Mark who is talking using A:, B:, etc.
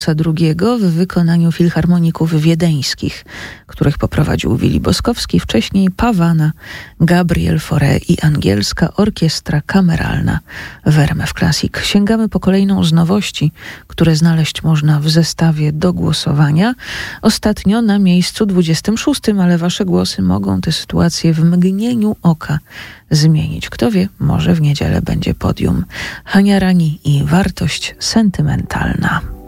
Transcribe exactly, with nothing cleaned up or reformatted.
A: drugiego w wykonaniu filharmoników wiedeńskich, których poprowadził Willi Boskowski, wcześniej Pawana, Gabriel Fauré i angielska orkiestra kameralna w R M F Classic. Sięgamy po kolejną z nowości, które znaleźć można w zestawie do głosowania. Ostatnio na miejscu dwudziestym szóstym, ale wasze głosy mogą tę sytuację w mgnieniu oka zmienić. Kto wie, może w niedzielę będzie podium. Hania Rani i wartość sentymentalna.